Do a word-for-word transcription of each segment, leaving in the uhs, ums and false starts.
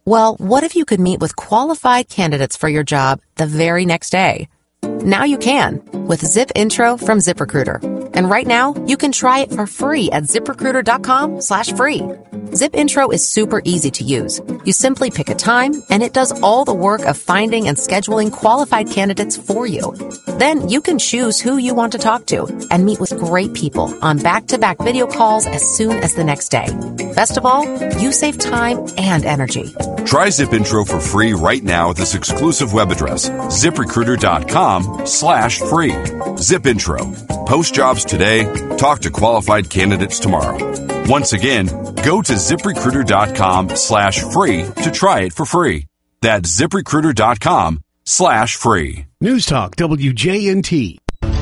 Well, what if you could meet with qualified candidates for your job the very next day? Now you can with Zip Intro from ZipRecruiter. And right now, you can try it for free at ZipRecruiter.com slash free. Zip Intro is super easy to use. You simply pick a time, and it does all the work of finding and scheduling qualified candidates for you. Then you can choose who you want to talk to and meet with great people on back-to-back video calls as soon as the next day. Best of all, you save time and energy. Try Zip Intro for free right now at this exclusive web address, ZipRecruiter.com slash free. Zip Intro. Post jobs today. Talk to qualified candidates tomorrow. Once again, go to ZipRecruiter.com slash free to try it for free. That's ZipRecruiter.com slash free. News Talk W J N T.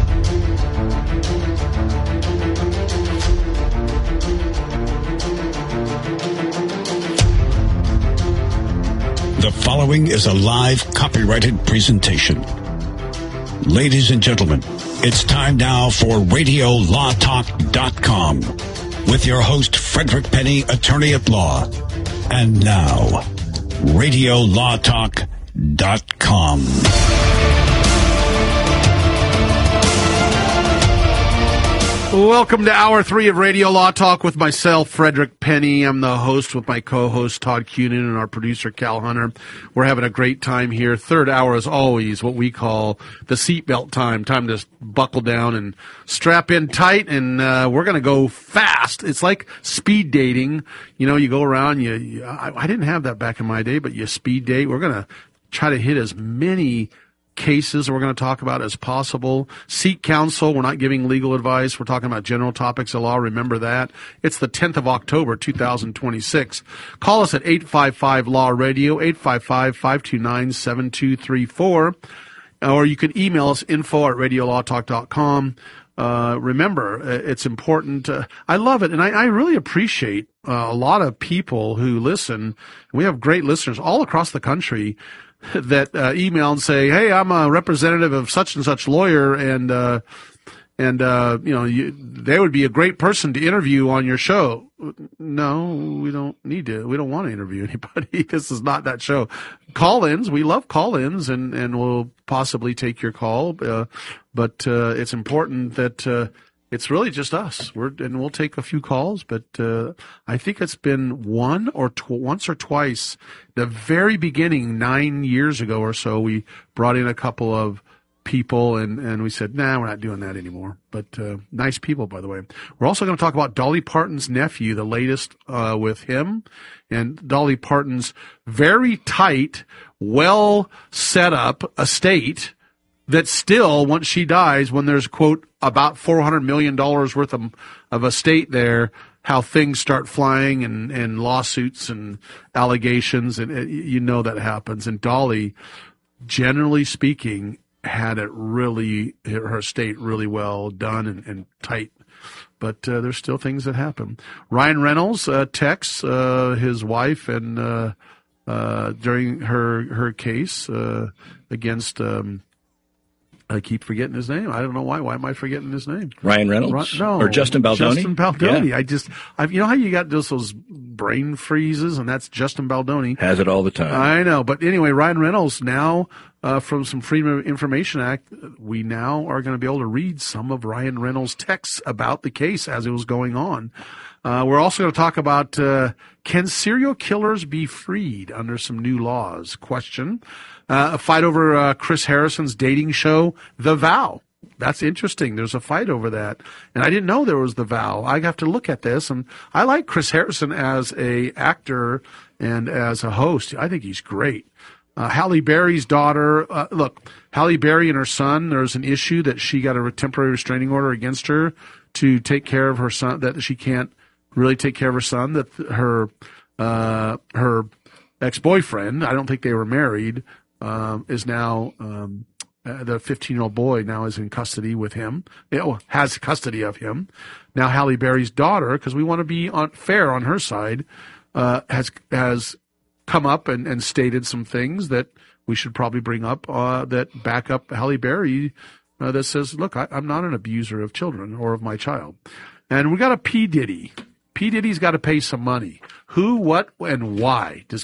The following is a live copyrighted presentation. Ladies and gentlemen, it's time now for radio law talk dot com with your host, Frederick Penny, attorney at law. And now, radio law talk dot com. Welcome to hour three of Radio Law Talk with myself, Frederick Penny. I'm the host with my co-host, Todd Cunin, and our producer, Cal Hunter. We're having a great time here. Third hour is always what we call the seatbelt time, time to buckle down and strap in tight, and uh, we're going to go fast. It's like speed dating. You know, you go around, you, you I, I didn't have that back in my day, but you speed date. We're going to try to hit as many cases we're going to talk about as possible. Seek counsel. We're not giving legal advice. We're talking about general topics of law. Remember that. It's the tenth of October, two thousand twenty-six. Call us at eight five five law radio, eight five five, five two nine, seven two three four. Or you can email us, info at radio law talk dot com. Uh, remember, it's important. Uh, I love it. And I, I really appreciate uh, a lot of people who listen. We have great listeners all across the country that uh, email and say, hey, I'm a representative of such and such lawyer, and uh, and uh, you know, you, they would be a great person to interview on your show. No, we don't need to. We don't want to interview anybody. This is not that show. Call-ins, we love call-ins, and and we'll possibly take your call. Uh, but uh, it's important that uh, it's really just us. We're and we'll take a few calls, but uh, I think it's been one or tw- once or twice. The very beginning, nine years ago or so, we brought in a couple of people, and, and we said, nah, we're not doing that anymore. But uh, nice people, by the way. We're also going to talk about Dolly Parton's nephew, the latest uh, with him, and Dolly Parton's very tight, well set up estate that still, once she dies, when there's, quote, about four hundred million dollars worth of, of estate there, how things start flying and, and lawsuits and allegations, and it, you know that happens. And Dolly, generally speaking, had it really, her estate really well done and, and tight. But uh, there's still things that happen. Ryan Reynolds uh, texts uh, his wife and uh, uh, during her her case uh, against. Um, I keep forgetting his name. I don't know why. Why am I forgetting his name? Ryan Reynolds? Ra- no. Or Justin Baldoni? Justin Baldoni. Yeah. I just, I've, you know how you got just those brain freezes, and that's Justin Baldoni. Has it all the time. I know. But anyway, Ryan Reynolds now, uh, from some Freedom of Information Act, we now are going to be able to read some of Ryan Reynolds' texts about the case as it was going on. Uh, we're also going to talk about, uh, can serial killers be freed under some new laws? Question. Uh, a fight over uh, Chris Harrison's dating show, The Vow. That's interesting. There's a fight over that. And I didn't know there was The Vow. I have to look at this. And I like Chris Harrison as a actor and as a host. I think he's great. Uh, Halle Berry's daughter, uh, look, Halle Berry and her son, there's an issue that she got a temporary restraining order against her to take care of her son, that she can't really take care of her son, that her uh, her ex-boyfriend, I don't think they were married, um, is now, um, uh, the fifteen-year-old boy now is in custody with him, you know, has custody of him. Now Halle Berry's daughter, because we want to be on, fair on her side, uh, has has come up and, and stated some things that we should probably bring up uh, that back up Halle Berry, uh, that says, look, I, I'm not an abuser of children or of my child. And we got a P. Diddy. P. Diddy's got to pay some money. Who, what, and why does